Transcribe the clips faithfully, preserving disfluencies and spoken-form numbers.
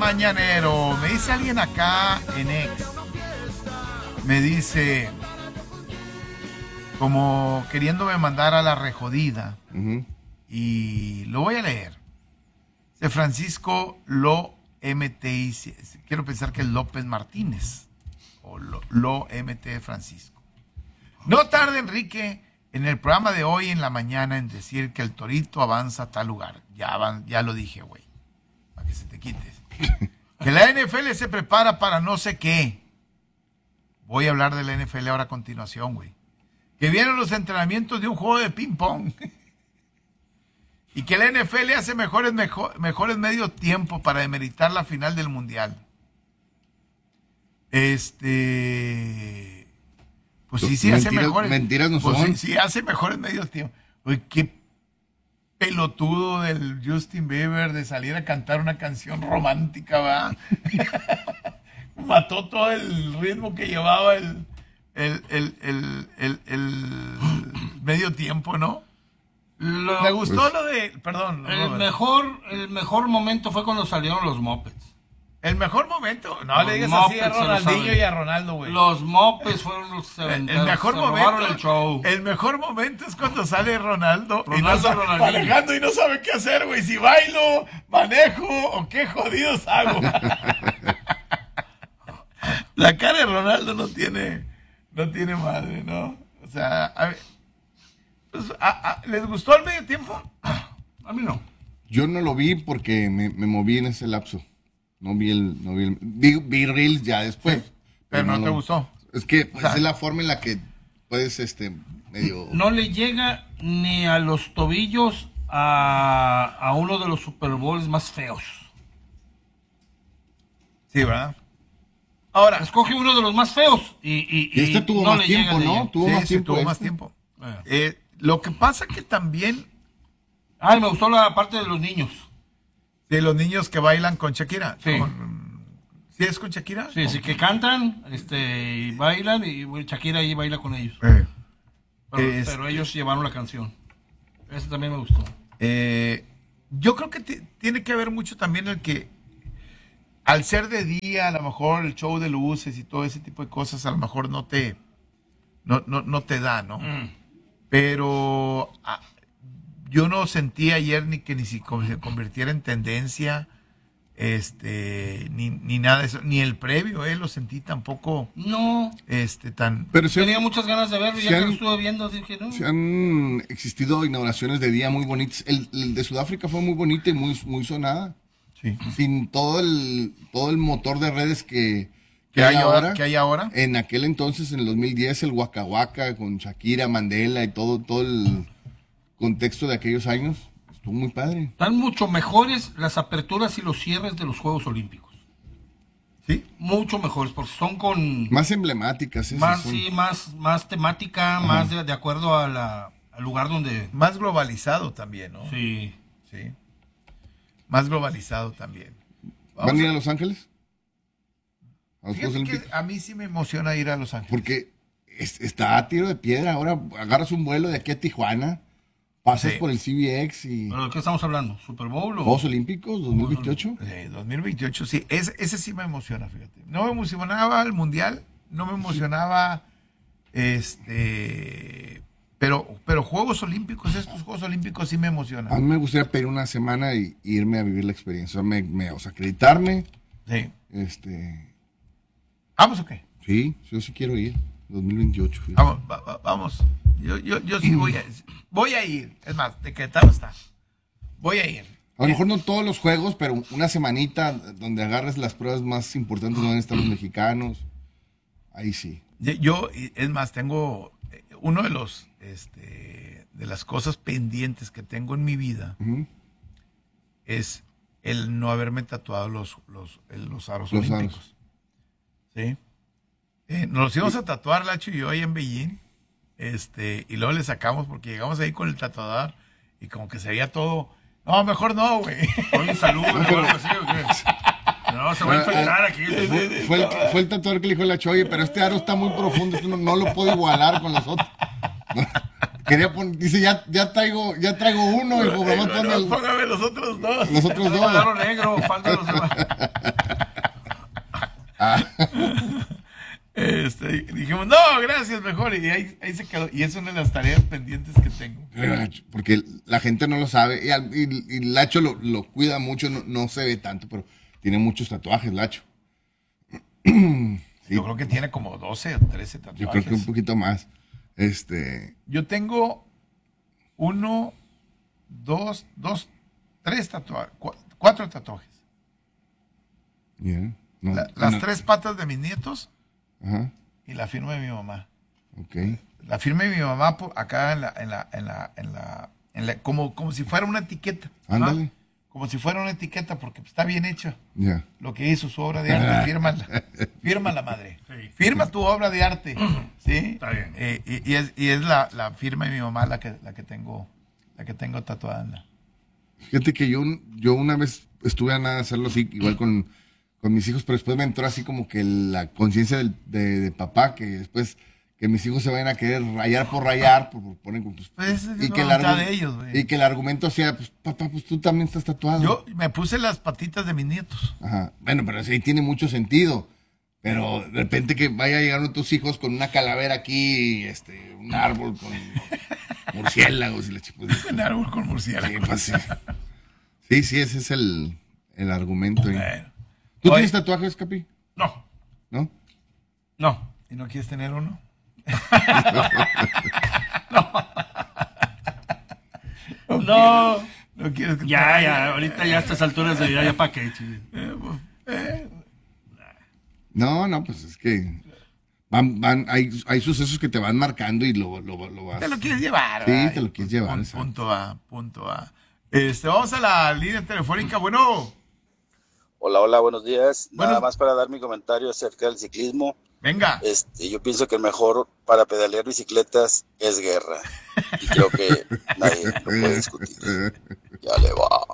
mañanero. Me dice alguien acá en X. Me dice, como queriéndome mandar a la rejodida. Uh-huh. Y lo voy a leer. De Francisco Lo M T. Quiero pensar que es López Martínez. O Lo, Lo M T Francisco. No tarde, Enrique, en el programa de hoy en la mañana en decir que el Torito avanza a tal lugar. Ya, van, ya lo dije, güey. Para que se te quites. Que la N F L se prepara para no sé qué. Voy a hablar de la N F L ahora a continuación, güey. Que vienen los entrenamientos de un juego de ping-pong. Y que la N F L hace mejores, mejor, mejores medio tiempo para demeritar la final del Mundial. Este... Pues sí, sí mentiras, hace mejores... Mentiras no pues son. Sí, sí hace mejores medio tiempo. Oye, qué pelotudo del Justin Bieber de salir a cantar una canción romántica, ¿va? Mató todo el ritmo que llevaba el, el, el, el, el, el medio tiempo, ¿no? Lo, Me gustó pues, lo de... Perdón. El mejor, el mejor momento fue cuando salieron los Muppets. El mejor momento... No los le digas Muppets así a Ronaldinho y a Ronaldo, güey. Los Muppets fueron los que el, el mejor momento el show. El mejor momento es cuando sale Ronaldo, Ronaldo y no sabe, manejando y no sabe qué hacer, güey. Si bailo, manejo o qué jodidos hago. La cara de Ronaldo no tiene, no tiene madre, ¿no? O sea, a ver, pues, a, a, ¿les gustó el medio tiempo? A mí no. Yo no lo vi porque me, me moví en ese lapso. No vi el, no vi el, vi, vi Reels ya después. Sí, pero, pero no, no te lo, gustó. Es que pues, o sea, es la forma en la que puedes, este, medio... No le llega ni a los tobillos a, a uno de los Super Bowls más feos. Sí, ¿verdad? Ahora, escoge uno de los más feos y, y, y este tuvo no más tiempo, ¿no? Tuvo sí, más sí, tiempo. Tuvo este. más tiempo. Eh. Eh, lo que pasa que también... Ay, me gustó la parte de los niños. De los niños que bailan con Shakira. Sí. Con, ¿Sí es con Shakira? Sí, sí, que cantan este, y bailan y Shakira ahí baila con ellos. Eh. Pero, es, pero ellos llevaron la canción. Ese también me gustó. Eh, yo creo que t- tiene que ver mucho también el que al ser de día, a lo mejor el show de luces y todo ese tipo de cosas, a lo mejor no te no, no, no te da, ¿no? Mm. Pero a, yo no sentí ayer ni que ni si se convirtiera en tendencia, este, ni, ni nada de eso, ni el previo, eh, lo sentí tampoco, no, este, tan. Pero si tenía han, muchas ganas de verlo, ya han, que lo estuve viendo, dije, no. Se han existido inauguraciones de día muy bonitas. El, el de Sudáfrica fue muy bonita y muy, muy sonada. Sí. Sin todo el, todo el motor de redes que, que hay ahora, que hay ahora. En aquel entonces, en el dos mil diez, el Waka Waka con Shakira, Mandela y todo, todo el contexto de aquellos años. Estuvo muy padre. Están mucho mejores las aperturas y los cierres de los Juegos Olímpicos. Sí. Mucho mejores, porque son con... Más emblemáticas. Más, son. Sí, más, más temática, Ajá. más de, de acuerdo a la, al lugar donde... Más globalizado también, ¿no? Sí. Sí. Más globalizado también. Vamos ¿Van a ir a Los Ángeles? ¿A, los Juegos Olímpicos? A mí sí me emociona ir a Los Ángeles. Porque es, está a tiro de piedra. Ahora agarras un vuelo de aquí a Tijuana, pasas sí. por el C B X y... ¿Pero de qué estamos hablando? ¿Super Bowl o...? ¿Juegos Olímpicos dos mil veintiocho? Sí, dos mil veintiocho, sí. Es, ese sí me emociona, fíjate. No me emocionaba el Mundial, no me emocionaba este... Pero, pero Juegos Olímpicos, estos Juegos Olímpicos sí me emocionan. A mí me gustaría pedir una semana y, y irme a vivir la experiencia. O sea, me, me, o sea acreditarme. Sí. Este... ¿Vamos o qué? Sí, yo sí quiero ir. dos mil veintiocho. Fíjate. Vamos, va, va, vamos. Yo, yo, yo sí voy a, voy a ir. Es más, de Querétaro está. Voy a ir. A lo mejor no todos los juegos, pero una semanita donde agarres las pruebas más importantes donde están los mexicanos. Ahí sí. Yo, es más, tengo uno de los este, de las cosas pendientes que tengo en mi vida uh-huh. es el no haberme tatuado los, los, los aros los olímpicos. Aros. ¿Sí? Eh, nos los íbamos a tatuar, Lacho y yo, ahí en Beijing. Este, y luego le sacamos porque llegamos ahí con el tatuador y como que se veía todo. No, mejor no, güey. Oye, salud, no, pero... así, ¿o qué? No, se va a infectar aquí. Fue, fue, el, fue el tatuador que le dijo la Choye, pero este aro está muy profundo, no, no lo puedo igualar con los otros. Quería poner, dice, ya, ya traigo, ya traigo uno, hijo, no, no, póngame los otros dos. Los otros dos. El aro negro, falta los demás. mejor y ahí, ahí se quedó. Y es una de las tareas pendientes que tengo. Porque la gente no lo sabe. Y, al- y- y Lacho lo, lo cuida mucho, no, no se ve tanto, pero tiene muchos tatuajes, Lacho. Sí, Yo creo que tiene como doce o trece tatuajes. yo creo que un poquito más. Este, Yo tengo uno, dos, dos, tres tatuajes, cua- cuatro tatuajes. yeah, no, La- las no, tres patas de mis nietos Ajá, y la firma de mi mamá. ok. La firma de mi mamá po- acá en la, en la, en la, en la, en la- como, como si fuera una etiqueta. Ándale. Como si fuera una etiqueta porque está bien hecha. Ya. Lo que hizo su obra de arte, fírmala. Fírmala, madre. Sí. Firma tu obra de arte. ¿Sí? Está bien. Eh, y, y es, y es la, la firma de mi mamá la que, la que tengo, la que tengo tatuada. en la- Fíjate que yo, yo una vez estuve a nada de hacerlo así, igual con, con mis hijos, pero después me entró así como que la conciencia del- de, de papá, que después que mis hijos se vayan a querer rayar por rayar, por, por poner pues, Pues esa es y, la que el voluntad argu- de ellos, güey. y que el argumento sea, pues papá, pues tú también estás tatuado. Yo me puse las patitas de mis nietos. Ajá. Bueno, pero sí tiene mucho sentido. Pero de repente que vaya llegando tus hijos con una calavera aquí, este, un árbol con murciélagos y la chipudita. Un árbol con Sí, murciélago. pues sí. Sí, sí, ese es el, el argumento. ahí. Bueno. ¿Tú Oye, tienes tatuajes, Capi? No, ¿No? no. ¿Y no quieres tener uno? No. ¿No quieres que Ya, te- ya, ahorita ya a estas alturas de vida, ya para qué, chido. No, no, pues es que van, van, hay, hay sucesos que te van marcando y lo, lo, lo vas. Te lo quieres llevar. Sí, ¿verdad? te lo quieres llevar, Pun- exacto. Punto A, punto A. Este, vamos a la línea telefónica. Bueno, Hola, hola, buenos días. Buenos- Nada más para dar mi comentario acerca del ciclismo. venga. Este, yo pienso que el mejor para pedalear bicicletas es Guerra. Y creo que nadie lo puede discutir. Ya le va.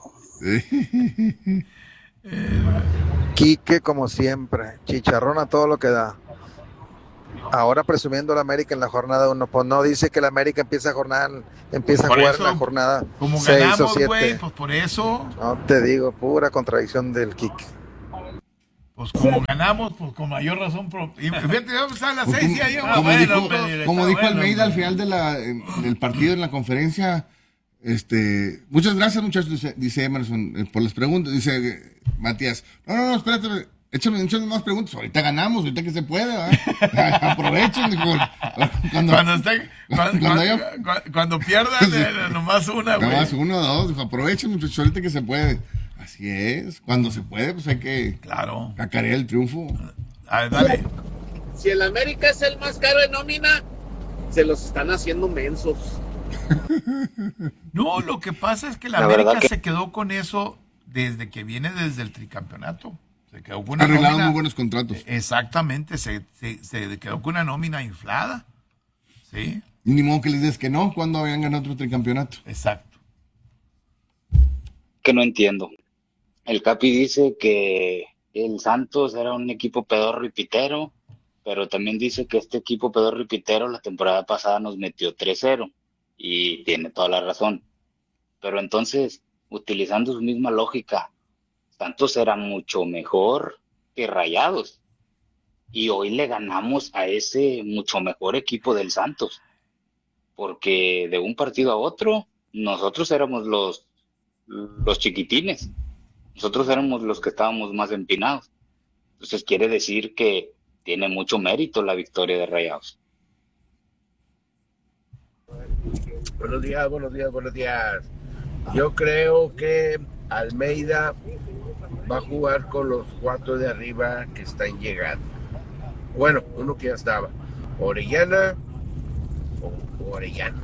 Quique, como siempre, chicharrón a todo lo que da. Ahora presumiendo la América en la jornada uno, pues no dice que la América empieza a jornada, empieza Por a jugar eso, en la jornada Como seis o ganamos, güey, siete. pues por eso. No te digo, pura contradicción del Quique. Pues como ganamos, pues con mayor razón. pro- Y fíjate, vamos a las Pues seis como, y ahí vamos. como bueno, dijo, hombre, como está dijo bueno, Almeida al hombre. final de la, en- del partido en la conferencia, este, muchas gracias muchachos, dice, dice Emerson, eh, por las preguntas, dice eh, Matías, no, no, no, espérate, échame, échame más preguntas, ahorita ganamos, ahorita que se puede, ¿verdad? Aprovechen, dijo, cuando, Cuando, esté, cuando, Cuando cuando, haya- cu- cuando pierdan, eh, nomás una, güey. nada más uno o dos, dijo, aprovechen muchachos, ahorita que se puede. Así es, cuando se puede, pues hay que Claro. cacarear el triunfo. A ver, dale. Si el América es el más caro de nómina, se los están haciendo mensos. No, lo que pasa es que la, La América verdad que- se quedó con eso desde que viene desde el tricampeonato. Se quedó con una Arreglaron nómina- muy buenos contratos. Exactamente, se, se, se quedó con una nómina inflada. Sí, Y ni modo que les digas que no, cuando habían ganado otro tricampeonato. exacto. Que no entiendo. El Capi dice que el Santos era un equipo pedorro y pitero, pero también dice que este equipo pedorro y pitero la temporada pasada nos metió tres cero y tiene toda la razón. Pero entonces, utilizando su misma lógica, Santos era mucho mejor que Rayados y hoy le ganamos a ese mucho mejor equipo del Santos, porque de un partido a otro nosotros éramos los los chiquitines. Nosotros éramos los que estábamos más empinados. Entonces quiere decir que tiene mucho mérito la victoria de Rayados. Buenos días, buenos días, buenos días. Yo creo que Almeida va a jugar con los cuatro de arriba que están llegando. Bueno, uno que ya estaba. Orellana, o Orellano,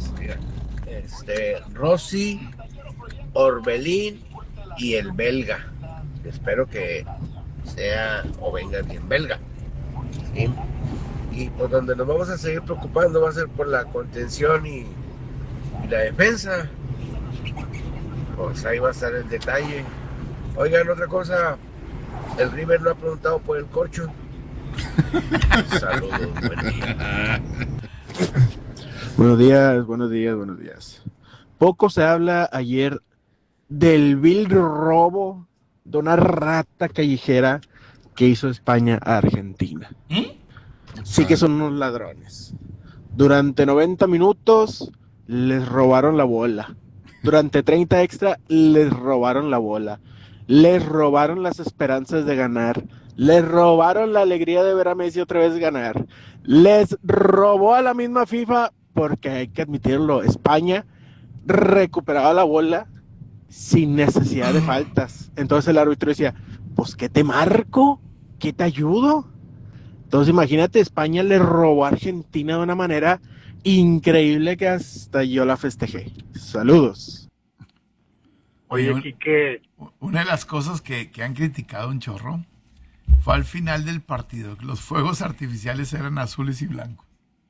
este, Rossi, Orbelín y el belga. Espero que sea o venga bien belga. ¿Sí? Y por donde nos vamos a seguir preocupando va a ser por la contención y, y la defensa. Pues ahí va a estar el detalle. Oigan, otra cosa, el River no ha preguntado por el corcho. Saludos, buen día. Buenos días, buenos días, buenos días. Poco se habla ayer del vil robo de una rata callejera que hizo España a Argentina. ¿Mm? sí que son unos ladrones. Durante noventa minutos les robaron la bola. Durante treinta extra les robaron la bola. Les robaron las esperanzas de ganar. Les robaron la alegría de ver a Messi otra vez ganar. Les robó a la misma FIFA, porque hay que admitirlo, España recuperaba la bola sin necesidad de faltas. Entonces el árbitro decía, pues ¿qué te marco? ¿Qué te ayudo? Entonces imagínate, España le robó a Argentina de una manera increíble que hasta yo la festejé. Saludos. Oye, Oye, Quique, una de las cosas que, que han criticado un chorro fue al final del partido, que los fuegos artificiales eran azules y blancos.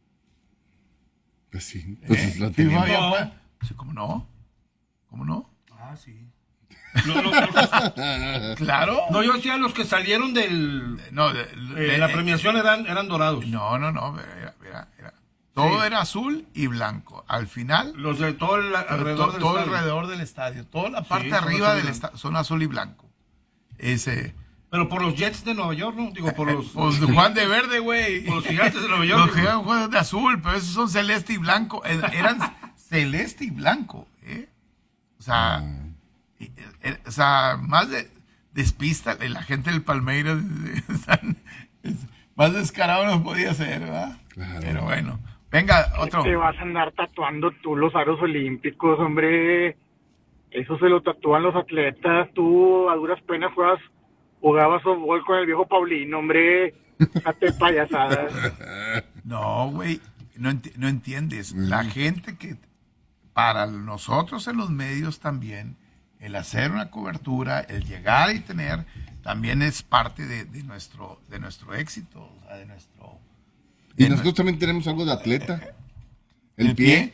Pues sí, pues ¿Eh? lo Sí, teníamos. vaya, pues. Sí, ¿cómo no? ¿Cómo no? Ah, sí. Lo- lo- lo- Claro. no, yo decía los que salieron del... No, de- eh, de- la eh, premiación eran, eran dorados. No, no, no. Era, era- era- todo Sí. era azul y blanco. Al final, Los de todo el alrededor todo, del todo estadio. alrededor del estadio, toda la parte Sí, son arriba azul y del blanco. estadio son azul y blanco. Ese. Pero por los Jets de Nueva York, ¿no? Digo, por los... Pues Juan de verde, güey. Por los Gigantes de Nueva York. Los gigantes juegan de azul, pero esos son celeste y blanco. Eh, Eran celeste y blanco, ¿eh? O sea, eh, eh, o sea, más de despista, la gente del Palmeiras están- es- más descarado no podía ser, ¿verdad? Claro. Pero bueno, venga, otro. te vas a andar tatuando tú los aros olímpicos, hombre. Eso se lo tatúan los atletas. Tú a duras penas juegas, jugabas softball con el viejo Paulino, hombre. Date payasadas. No, güey, no, enti- no entiendes. La gente que, para nosotros en los medios también, el hacer una cobertura, el llegar y tener, también es parte de, de nuestro de nuestro éxito, o sea, de nuestro... Y de nosotros también tenemos algo de atleta. El, ¿El pie.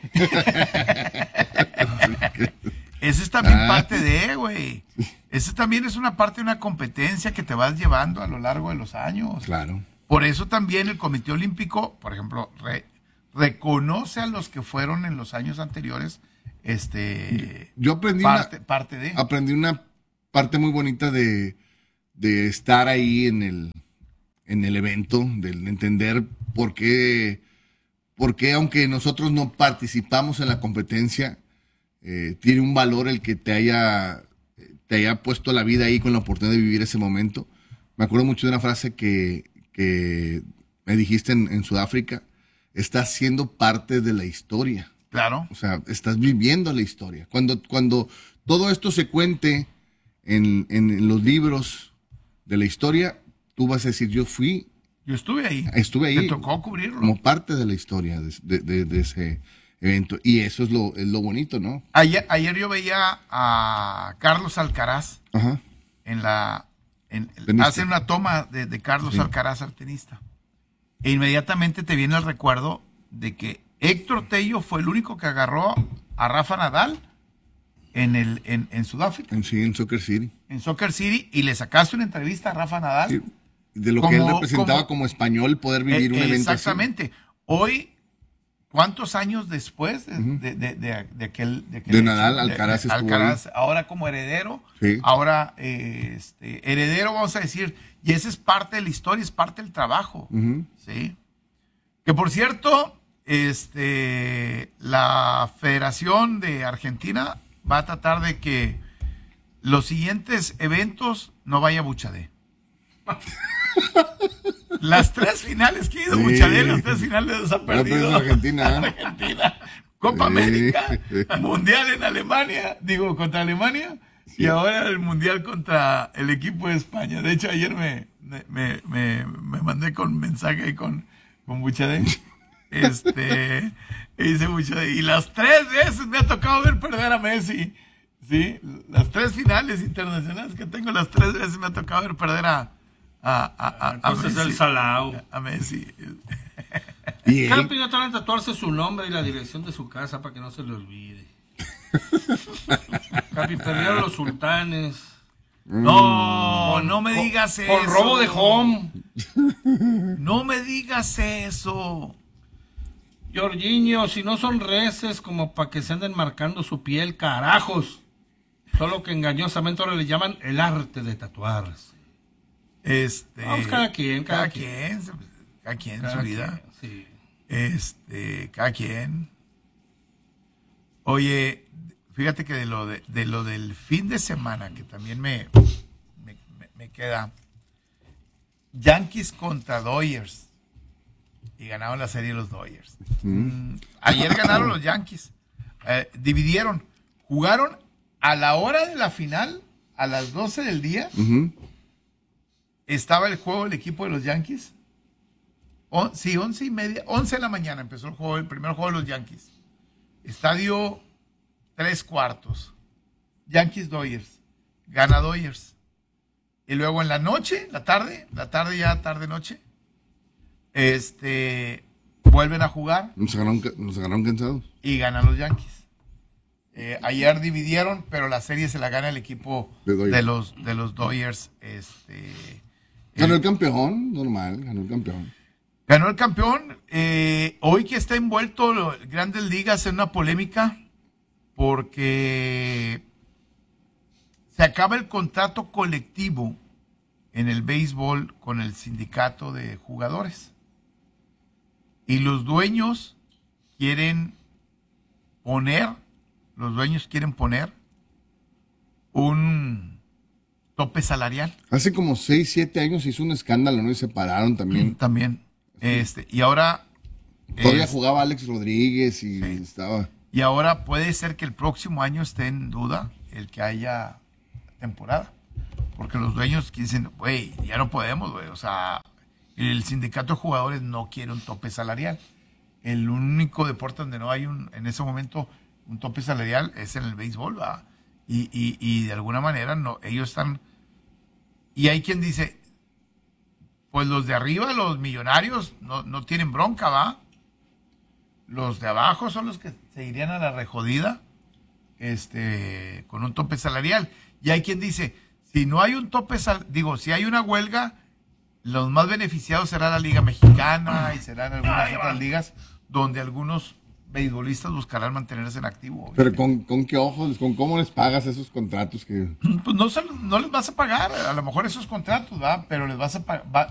Ese es también Ah. parte de, güey. Ese también es una parte de una competencia que te vas llevando a lo largo de los años. Claro. Por eso también el Comité Olímpico, por ejemplo, re- reconoce a los que fueron en los años anteriores, este, Yo aprendí parte, una, parte de. aprendí una parte muy bonita de, de estar ahí en el, en el evento, de entender por qué, por qué aunque nosotros no participamos en la competencia, eh, tiene un valor el que te haya, te haya puesto la vida ahí con la oportunidad de vivir ese momento. Me acuerdo mucho de una frase que, que me dijiste en, en Sudáfrica: estás siendo parte de la historia. Claro. O sea, estás viviendo la historia. Cuando, cuando todo esto se cuente en, en los libros de la historia, tú vas a decir, yo fui, Yo estuve ahí. estuve ahí Me tocó cubrirlo. como parte de la historia de, de- de- de ese evento. Y eso es lo, es lo bonito, ¿no? Ayer, ayer yo veía a Carlos Alcaraz Ajá. en la... En, Tenista. hacen una toma de, de Carlos Sí. Alcaraz, al tenista. E inmediatamente te viene el recuerdo de que Héctor Tello fue el único que agarró a Rafa Nadal en, el, en, en Sudáfrica, En, sí, en Soccer City. en Soccer City, y le sacaste una entrevista a Rafa Nadal. Sí. De lo que él Como- representaba como- como, español, poder vivir Eh, un evento exactamente. Hoy, ¿cuántos años después de, de, de, de- de aquel... De, aquel De hecho? Nadal, Alcaraz estuvo Alcaraz, ahora como heredero, Sí. ahora eh, este, heredero, vamos a decir, y esa es parte de la historia, es parte del trabajo. así? Ujú. ¿Sí? Que por cierto, este, la Federación de Argentina va a tratar de que los siguientes eventos no vaya Buchadé. Las tres finales que ha ido Sí. Buchadé, las tres finales los ha Pero pues perdido. es Argentina. ¿eh? Argentina, Copa Sí. América, Mundial en Alemania, digo, contra Alemania, y ahora el Mundial contra el equipo de España. De hecho, ayer me, me, me, me- me mandé con mensaje ahí con, con Buchadé. Este, y dice Buchadé, y las tres veces me ha tocado ver perder a Messi. Sí, las tres finales internacionales que tengo, las tres veces me ha tocado ver perder a, a, a, a, a Entonces Messi. el Salao. A Messi. Y él, Capi ya tratan de tatuarse su nombre y la dirección de su casa para que no se le olvide. Capi, perdieron los sultanes. No, no me digas eso. Por robo de home. No me digas eso. Jorginho, si no son reces como para que se anden marcando su piel, carajos. Solo que engañosamente ahora le llaman el arte de tatuarse. Este, Vamos, cada quien, cada cada quien. cada quien Cada su vida. quien, sí. Este, cada quien. Oye, fíjate que de lo de, de lo del fin de semana, que también me, me, me- me queda. Yankees contra Dodgers. Y ganaron la serie los Dodgers. Mm, ayer ganaron los Yankees. Eh, dividieron. Jugaron a la hora de la final, a las doce del día. Ujú. Estaba el juego del equipo de los Yankees. On- sí, once y media, once de la mañana empezó el juego, el primer juego de los Yankees. Estadio tres cuartos. Yankees Dodgers. Gana Dodgers. Y luego en la noche, la tarde, la tarde ya tarde noche, este vuelven a jugar Nos agarraron, ca- nos agarraron cansados. y ganan los Yankees. Eh, ayer dividieron, pero la serie se la gana el equipo De Dodgers. de los de los Dodgers. Este, Ganó eh, el campeón, normal, ganó el campeón. Ganó el campeón. Eh, hoy que está envuelto lo- Grandes Ligas en una polémica porque se acaba el contrato colectivo en el béisbol con el sindicato de jugadores. Y los dueños quieren poner, los dueños quieren poner un tope salarial. Hace como seis, siete años se hizo un escándalo, ¿no? Y se pararon también. También. Este, y ahora Todavía es- jugaba Alex Rodríguez y Sí. estaba... Y ahora puede ser que el próximo año esté en duda el que haya temporada. Porque los dueños dicen, güey, ya no podemos, güey. O sea, el sindicato de jugadores no quiere un tope salarial. El único deporte donde no hay un, en ese momento un tope salarial es en el béisbol, ¿va? Y, y, y de alguna manera no, ellos están... Y hay quien dice, pues los de arriba, los millonarios, no, no tienen bronca, ¿va? Los de abajo son los que se irían a la rejodida este, con un tope salarial. Y hay quien dice, si no hay un tope sal, digo, si hay una huelga, los más beneficiados será la Liga Mexicana y serán algunas otras ligas donde algunos beisbolistas buscarán mantenerse en activo. Pero con, con qué ojos, con cómo les pagas esos contratos que... Pues no, se- no les vas a pagar, a lo mejor esos contratos, ¿va? Pero les vas a pagar,